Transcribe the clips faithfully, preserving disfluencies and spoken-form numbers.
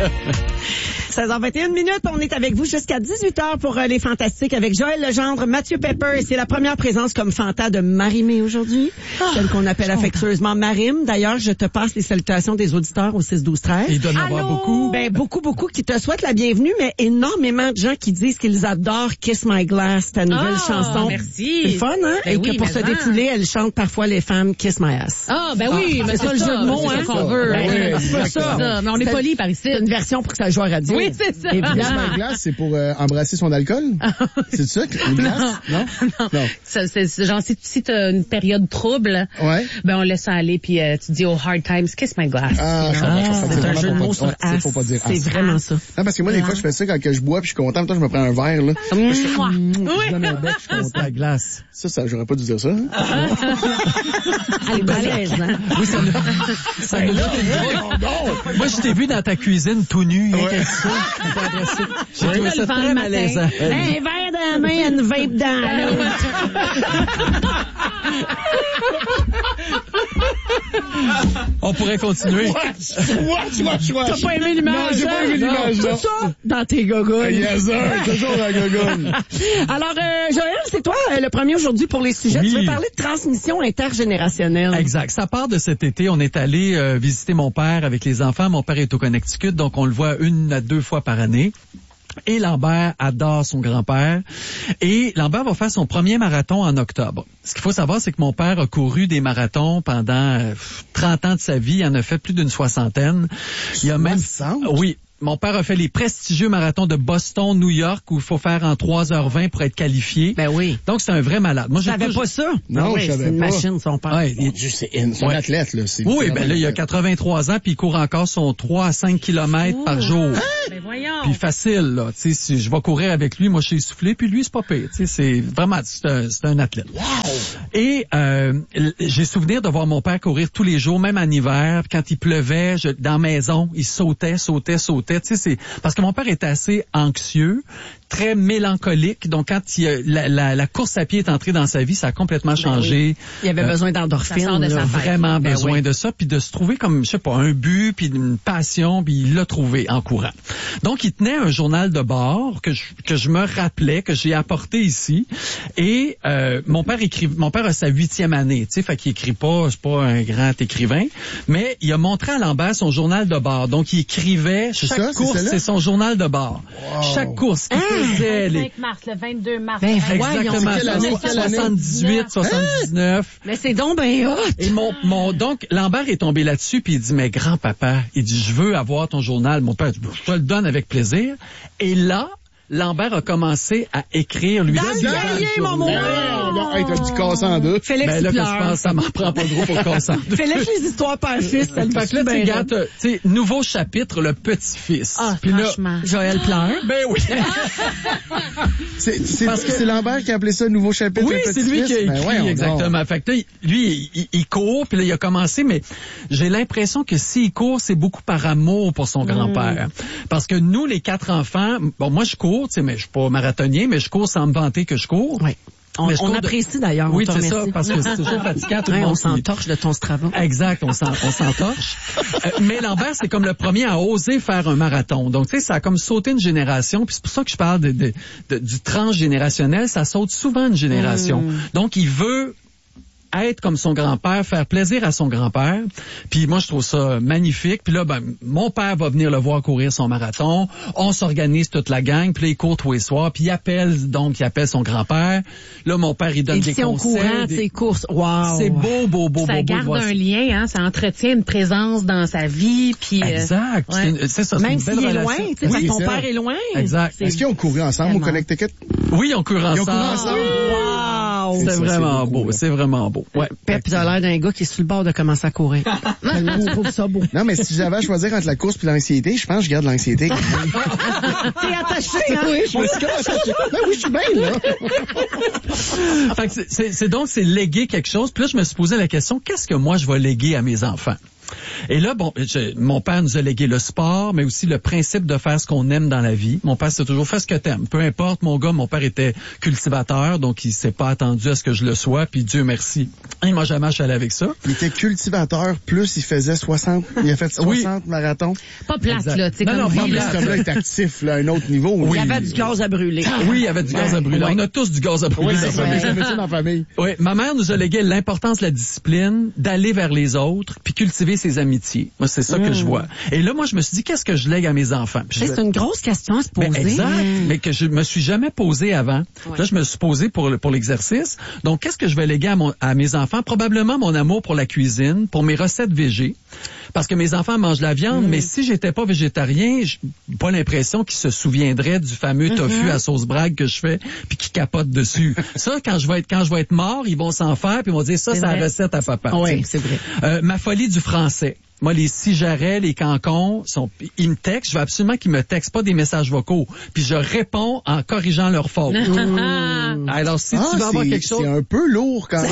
seize heures vingt et une minutes, on est avec vous jusqu'à dix-huit heures pour euh, les Fantastiques avec Joël Legendre, Mathieu Pepper. Et c'est la première présence comme Fanta de Marimé aujourd'hui, ah, celle qu'on appelle affectueusement Marim. D'ailleurs, je te passe les salutations des auditeurs au six douze treize. Il doit y en avoir beaucoup. Ben, beaucoup, beaucoup qui te souhaitent la bienvenue, mais énormément de gens qui disent qu'ils adorent Kiss My Glass, ta nouvelle oh, chanson. Merci. C'est le fun, hein? Ben et oui, que pour se hein. défouler, elle chante parfois les femmes Kiss My Ass. Ah, ben oui, ah, mais c'est ça le jeu de mots, hein? qu'on veut. Ben, Ben, c'est pas ça. ça. Mais on est poli par ici. C'est une version pour que ça joue à radio. Oui, c'est ça. Kiss My Glass, c'est pour euh, embrasser son alcool? C'est ça? Une glace? Non? Non. non. Ça, c'est, c'est genre, si, si t'as une période trouble, ouais. ben on laisse ça aller, puis euh, tu dis, oh, hard times, Kiss My Glass. Ah, ah, ah c'est, c'est un jeu de mots sur ouais, as. Faut pas dire c'est as. vraiment ça. Non, parce que moi, des fois, je fais ça quand que je bois, puis je suis content, puis je me prends un verre, là. Mmh. Je, fais, mmh, oui. je donne un bec, je suis content. La glace. Ça, ça, j'aurais pas dû dire ça. Hein? Elle est balèze, hein? Oui, ça nous... ça nous Moi, je t'ai vu dans ta cuisine tout nu, ouais. hein, ça. J'ai trouvé ça très malaisant. Un verre dans la main, une vape dans l'autre. On pourrait continuer. Watch, watch, watch. T'as pas aimé l'image? Non, j'ai pas aimé l'image, Tout non. ça dans tes gogoles. Yes, sir. Toujours dans la gogolle. Alors, euh, Joël, c'est toi euh, le premier aujourd'hui pour les sujets. Oui. Tu veux parler de transmission intergénérationnelle. Exact. Ça part de cet été. On est allé euh, visiter mon père avec les enfants. Mon père est au Connecticut, donc on le voit une à deux fois par année. Et Lambert adore son grand-père. Et Lambert va faire son premier marathon en octobre. Ce qu'il faut savoir, c'est que mon père a couru des marathons pendant trente ans de sa vie. Il en a fait plus d'une soixantaine. Il a même... Oui. Mon père a fait les prestigieux marathons de Boston, New York, où il faut faire en trois heures vingt pour être qualifié. Ben oui. Donc, c'est un vrai malade. Moi, je savais pas ça. Non, oui, je savais pas. C'est une machine, son père. Ouais, il... C'est un ouais. athlète, là. C'est oui, ben là, il a quatre-vingt-trois ans, puis il court encore son trois à cinq kilomètres Ouh. par jour. Hein? Ben voyons. Puis facile, là. Tu sais, si je vais courir avec lui, moi, je suis essoufflé, puis lui, c'est pas pire. Tu sais, c'est vraiment, c'est un, c'est un athlète. Wow. Et euh, j'ai souvenir de voir mon père courir tous les jours, même en hiver. Quand il pleuvait, je, dans la maison, il sautait, sautait, sautait. Tu sais, c'est parce que mon père était assez anxieux, très mélancolique. Donc, quand il, la, la, la course à pied est entrée dans sa vie, ça a complètement changé. Ben oui. Il avait euh, besoin d'endorphines. De là, vraiment ben besoin oui. de ça, puis de se trouver comme, je sais pas, un but, puis une passion, puis il l'a trouvé en courant. Donc, il tenait un journal de bord que je, que je me rappelais, que j'ai apporté ici. Et euh, mon père écrit, mon père a sa huitième année, tu sais, fait qu'il écrit pas, c'est pas un grand écrivain, mais il a montré à Lambert son journal de bord. Donc, il écrivait c'est chaque ça, course, c'est, c'est son journal de bord. Wow. Chaque course qu'il ah, faisait. Le vingt-cinq mars, le vingt-deux mars. Ben, exactement. Quelle année, quelle année? soixante-dix-huit, soixante-dix-neuf. Mais c'est donc ben hot. Et mon, mon, donc, Lambert est tombé là-dessus, puis il dit, mais grand-papa, il dit, je veux avoir ton journal. Mon père dit, je te le donne avec plaisir. Et là, Lambert a commencé à écrire, lui. Dans le cahier, mon mon. Non, hey, t'as du casse en deux. Félix, ben là, que je pense, ça m'en prend pas gros pour casser en deux. Félix, les histoires père-fils, ça lui fait que là, tu regardes, tu sais, nouveau chapitre, le petit-fils. Ah, puis là, franchement. Joël pleure. Ben oui. c'est, c'est, Parce que, c'est Lambert qui a appelé ça nouveau chapitre. Oui, c'est lui qui a écrit, ben ouais, exactement. Donc. Fait que là, lui, il, il court, puis là, il a commencé, mais j'ai l'impression que s'il court, c'est beaucoup par amour pour son grand-père. Mmh. Parce que nous, les quatre enfants, bon, moi, je cours, tu sais, mais je suis pas marathonnier, mais je cours sans me vanter que je cours. Oui. On, on apprécie d'ailleurs. Oui, c'est ça, parce que c'est toujours fatigant. Tout le ouais, monde on s'entorche de ton Strava. Exact, on, s'en, on s'entorche. euh, mais Lambert, c'est comme le premier à oser faire un marathon. Donc, tu sais, ça a comme sauté une génération. Puis c'est pour ça que je parle de, de, de, du transgénérationnel. Ça saute souvent une génération. Mmh. Donc, il veut être comme son grand-père, faire plaisir à son grand-père. Puis moi, je trouve ça magnifique. Puis là, ben, mon père va venir le voir courir son marathon. On s'organise toute la gang. Puis là, il court tous les soirs. Puis il appelle, donc, il appelle son grand-père. Là, mon père, il donne des conseils. Courant, des... ses courses. Wow. C'est beau, beau, beau, ça beau, garde beau. un lien, hein. Ça entretient une présence dans sa vie. Puis, exact. Euh, ouais. c'est, une, c'est ça, même c'est une belle s'il est relation. loin, tu sais, oui, ton père est loin. Exact. Est-ce qu'ils ont couru ensemble au Connecticut? Oui, ils ont couru ensemble. Ils ont couru ensemble. Wow. C'est, c'est vraiment c'est beau, beau. C'est vraiment beau. Ouais. Pep, t'as l'air d'un gars qui est sur le bord de commencer à courir. Je trouve ça beau. Non, mais si j'avais à choisir entre la course et l'anxiété, je pense que je garde l'anxiété. T'es attaché, hein? Oui, je me suis attaché. Ben oui, je suis bien, là. Fait que c'est, c'est, c'est donc, c'est léguer quelque chose. Puis là, je me suis posé la question, qu'est-ce que moi, je vais léguer à mes enfants? Et là, bon, je, mon père nous a légué le sport, mais aussi le principe de faire ce qu'on aime dans la vie. Mon père s'est toujours fait ce que t'aimes. Peu importe, mon gars, mon père était cultivateur, donc il s'est pas attendu à ce que je le sois, puis Dieu merci, il m'a jamais achalé avec ça. Il était cultivateur, plus il faisait soixante, il a fait soixante oui. marathons. Pas plate, exact. là, tu sais, comme non, vie, non, là. mais cet homme-là est actif, là, à un autre niveau. Oui. Oui. Il y avait du gaz à brûler. Oui, il y avait du gaz à brûler. Ouais. On a tous du gaz à brûler Oui, dans c'est la ça, famille. mais c'est dans la famille. Oui, ma mère nous a légué l'importance de la discipline, d'aller vers les autres, puis cultiver ses amitiés. Moi, c'est ça mmh. que je vois. Et là, moi, je me suis dit, qu'est-ce que je lègue à mes enfants? Je... C'est une grosse question à se poser. Mais exact, mmh. mais que je me suis jamais posé avant. Ouais. Là, je me suis posé pour le, pour l'exercice. Donc, qu'est-ce que je vais léguer à, mon, à mes enfants? Probablement mon amour pour la cuisine, pour mes recettes végé. Parce que mes enfants mangent la viande, mmh. mais si j'étais pas végétarien, j'ai pas l'impression qu'ils se souviendraient du fameux tofu mmh. à sauce brague que je fais, puis qu'ils capotent dessus. Ça, quand je vais être quand je vais être mort, ils vont s'en faire, puis ils vont dire ça, c'est la recette à papa. Oui, c'est vrai. Euh, ma folie du français. Moi, les si jarrets, les cancons, sont, ils me textent. Je veux absolument qu'ils me textent pas des messages vocaux. Puis je réponds en corrigeant leurs fautes. Mmh. Alors, si ah, tu veux avoir quelque chose... C'est un peu lourd quand même.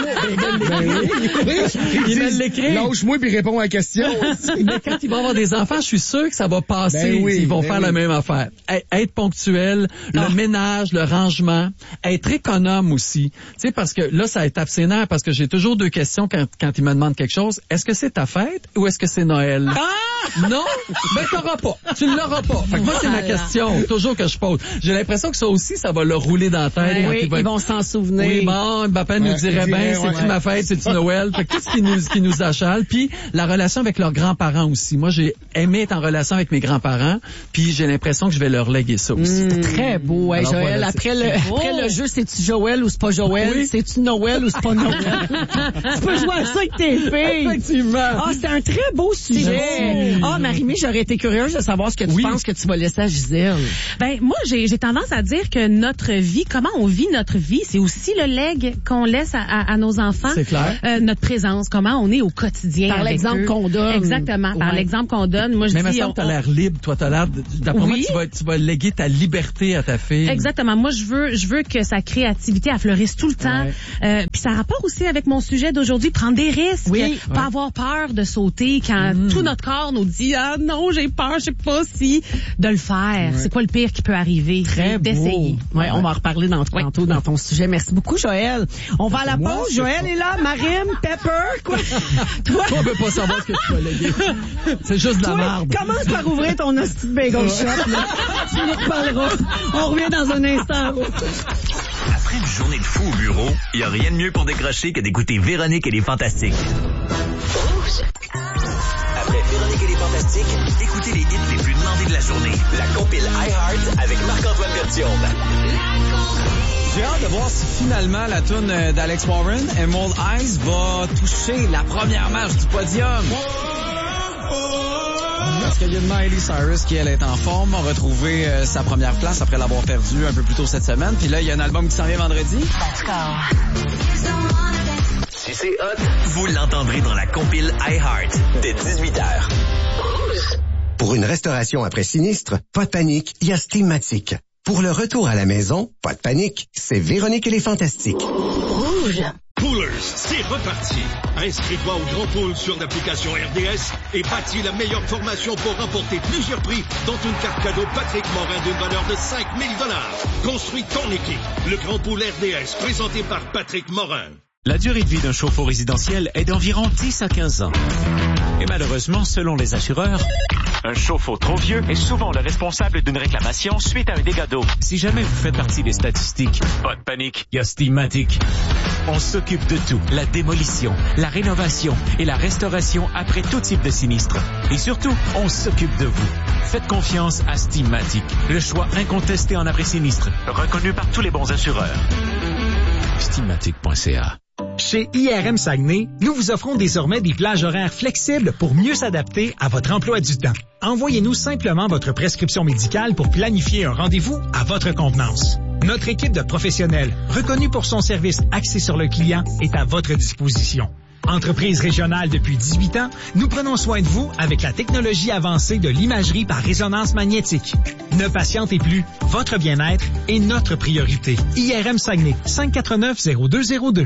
Il me l'écrit. Lâche-moi puis réponds à la question. Mais quand ils vont avoir des enfants, je suis sûr que ça va passer. Ben oui, ils vont ben faire oui. la même affaire. Être ponctuel, le oh. ménage, le rangement, être économe aussi. Tu sais, parce que là, ça est absénaire parce que j'ai toujours deux questions quand, quand ils me demandent quelque chose. Est-ce que c'est ta fête? Ou est-ce que c'est Noël? Ah! Non? Ben, t'auras pas. Tu ne l'auras pas. Fait que moi, c'est ma question, toujours que je pose. J'ai l'impression que ça aussi, ça va leur rouler dans la tête. Ouais, oui, ils, être... vont s'en souvenir. Oui, bon, papa ouais, nous dirait bien, c'est-tu ouais. ma fête, c'est-tu Noël? Fait que tout ce qui nous, qui nous achale. Puis, la relation avec leurs grands-parents aussi. Moi, j'ai aimé être en relation avec mes grands-parents, puis j'ai l'impression que je vais leur léguer ça aussi. Mmh, très beau, hey, Joël. Voilà, après, le, après le jeu, c'est-tu Joël ou c'est pas Joël? Oui. C'est-tu Noël ou c'est pas Noël? Tu peux jouer à ça avec tes filles. Effectivement. Ah, c'est un très beau sujet. Ah, Marie-Mé, j'aurais été curieuse de savoir ce que tu oui. penses que tu vas laisser à Gisèle. Ben, moi, j'ai, j'ai tendance à dire que notre vie, comment on vit notre vie, c'est aussi le legs qu'on laisse à, à, à nos enfants. C'est clair. Euh, notre présence, comment on est au quotidien. Par avec l'exemple eux. qu'on donne. Exactement. Par ouais. l'exemple qu'on donne. Moi, je Mais dis. Mais on, t'as l'air libre, toi, t'as l'air, d'après oui. moi, tu vas, tu vas léguer ta liberté à ta fille. Exactement. Moi, je veux, je veux que sa créativité, elle fleurisse tout le temps. Ouais. Euh, puis ça rapporte aussi avec mon sujet d'aujourd'hui, prendre des risques. Oui. Pas ouais. avoir peur de sauter quand mmh. tout notre corps nous dit, ah non, j'ai peur, je sais pas si, de le faire. Ouais. C'est quoi le pire qui peut arriver? Très beau. D'essayer. Ouais, ouais, on va en reparler dans, ouais. tantôt dans ton sujet. Merci beaucoup, Joël. On va à la moi, pause. Joël est là. Marim, Pepper, quoi? Toi? On peut pas savoir ce que tu vas léguer. C'est juste de la merde. Commence par ouvrir ton hostie de bagel shop, là. Tu nous reparleras. On revient dans un instant. Après une journée de fou au bureau, il y a rien de mieux pour décrocher que d'écouter Véronique et les Fantastiques. Rouge. Après Véronique et les Fantastiques, écoutez les hits les plus demandés de la journée. La compile iHeart avec Marc-Antoine Berthiaume. J'ai hâte de voir si finalement la toune d'Alex Warren, Emerald Eyes, va toucher la première marche du podium. Parce qu'il y a Miley Cyrus qui, elle, est en forme, a retrouvé euh, sa première place après l'avoir perdue un peu plus tôt cette semaine. Puis là, il y a un album qui s'en vient vendredi. Si c'est hot, vous l'entendrez dans la compile iHeart dès dix-huit heures. Pour une restauration après sinistre, pas de panique, il y a Steamatic. Pour le retour à la maison, pas de panique, c'est Véronique et les Fantastiques. Rouge. Poolers, c'est reparti. Inscris-toi au Grand Pool sur l'application R D S et bâtis la meilleure formation pour remporter plusieurs prix, dont une carte cadeau Patrick Morin d'une valeur de cinq mille dollars. Construis ton équipe. Le Grand Pool R D S, présenté par Patrick Morin. La durée de vie d'un chauffe-eau résidentiel est d'environ dix à quinze ans. Et malheureusement, selon les assureurs, un chauffe-eau trop vieux est souvent le responsable d'une réclamation suite à un dégât d'eau. Si jamais vous faites partie des statistiques, pas de panique, il y a Steamatic. On s'occupe de tout, la démolition, la rénovation et la restauration après tout type de sinistre. Et surtout, on s'occupe de vous. Faites confiance à Steamatic, le choix incontesté en après-sinistre, reconnu par tous les bons assureurs. Steamatic point c a. Chez I R M Saguenay, nous vous offrons désormais des plages horaires flexibles pour mieux s'adapter à votre emploi du temps. Envoyez-nous simplement votre prescription médicale pour planifier un rendez-vous à votre convenance. Notre équipe de professionnels, reconnue pour son service axé sur le client, est à votre disposition. Entreprise régionale depuis dix-huit ans, nous prenons soin de vous avec la technologie avancée de l'imagerie par résonance magnétique. Ne patientez plus, votre bien-être est notre priorité. I R M Saguenay, cinq quatre neuf zéro deux zéro deux.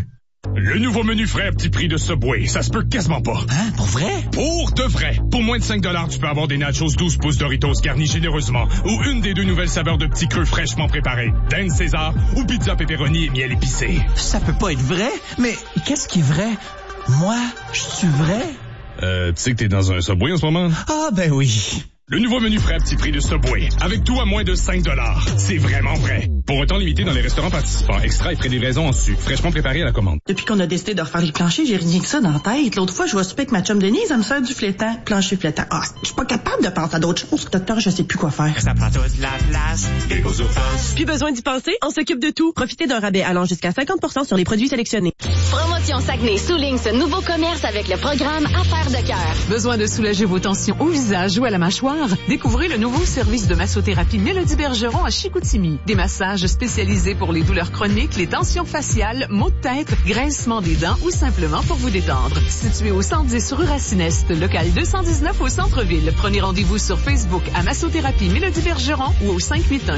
Le nouveau menu frais à petit prix de Subway, ça se peut quasiment pas. Hein? Pour vrai? Pour de vrai. Pour moins de cinq dollars, tu peux avoir des nachos douze pouces Doritos garnis généreusement ou une des deux nouvelles saveurs de petits creux fraîchement préparés. Dinde César ou pizza pepperoni et miel épicé. Ça peut pas être vrai? Mais qu'est-ce qui est vrai? Moi, je suis vrai? Euh, tu sais que t'es dans un Subway en ce moment? Ah, ben oui. Le nouveau menu frais à petit prix de Subway, avec tout à moins de cinq dollars. C'est vraiment vrai. Pour un temps limité dans les restaurants participants, extra et frais de livraison en su, fraîchement préparé à la commande. Depuis qu'on a décidé de refaire les planchers, j'ai rien que ça dans la tête. L'autre fois, je vais souper avec ma chum Denise, elle me sert du flétan, plancher flétan. Ah, je suis pas capable de penser à d'autres choses. Docteur, je sais plus quoi faire. Ça prend toute la place. Plus besoin d'y penser, on s'occupe de tout. Profitez d'un rabais allant jusqu'à cinquante pour cent sur les produits sélectionnés. Promotion Saguenay souligne ce nouveau commerce avec le programme Affaires de cœur. Besoin de soulager vos tensions au visage ou à la mâchoire? Découvrez le nouveau service de massothérapie Mélodie Bergeron à Chicoutimi. Des massages spécialisés pour les douleurs chroniques, les tensions faciales, maux de tête, grincement des dents ou simplement pour vous détendre. Situé au cent dix rue Racine-Est, local deux cent dix-neuf au centre-ville. Prenez rendez-vous sur Facebook à Massothérapie Mélodie Bergeron ou au cinq huit un